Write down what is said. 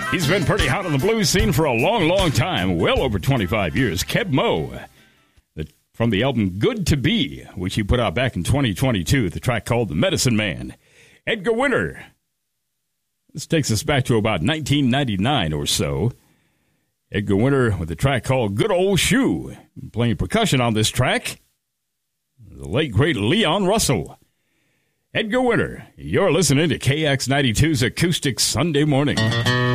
He's been pretty hot on the blues scene for a long, long time, well over 25 years. Keb Mo, from the album Good to Be, which he put out back in 2022, the track called The Medicine Man. Edgar Winter. This takes us back to about 1999 or so. Edgar Winter with a track called Good Old Shoe. Playing percussion on this track, the late, great Leon Russell. Edgar Winter, you're listening to KX92's Acoustic Sunday Morning.